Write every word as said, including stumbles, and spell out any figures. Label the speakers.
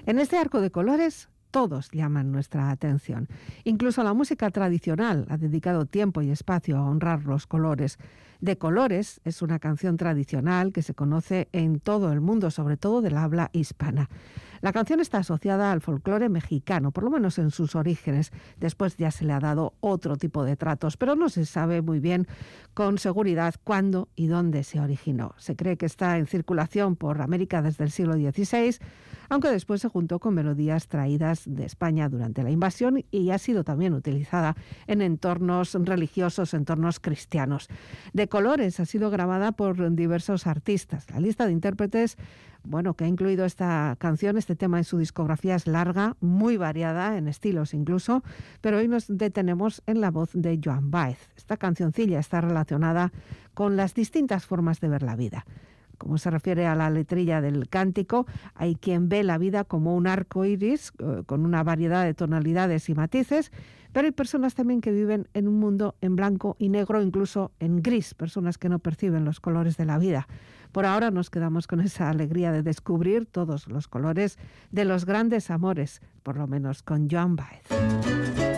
Speaker 1: En este arco de colores, todos llaman nuestra atención. Incluso la música tradicional ha dedicado tiempo y espacio a honrar los colores. De Colores es una canción tradicional que se conoce en todo el mundo, sobre todo del habla hispana. La canción está asociada al folclore mexicano, por lo menos en sus orígenes. Después ya se le ha dado otro tipo de tratos, pero no se sabe muy bien con seguridad cuándo y dónde se originó. Se cree que está en circulación por América desde el siglo dieciséis, aunque después se juntó con melodías traídas de España durante la invasión y ha sido también utilizada en entornos religiosos, entornos cristianos. De Colores ha sido grabada por diversos artistas. La lista de intérpretes, bueno, que ha incluido esta canción, este tema en su discografía es larga, muy variada en estilos incluso, pero hoy nos detenemos en la voz de Joan Baez. Esta cancioncilla está relacionada con las distintas formas de ver la vida. Como se refiere a la letrilla del cántico, hay quien ve la vida como un arco iris eh, con una variedad de tonalidades y matices, pero hay personas también que viven en un mundo en blanco y negro, incluso en gris, personas que no perciben los colores de la vida. Por ahora nos quedamos con esa alegría de descubrir todos los colores de los grandes amores, por lo menos con Joan Baez.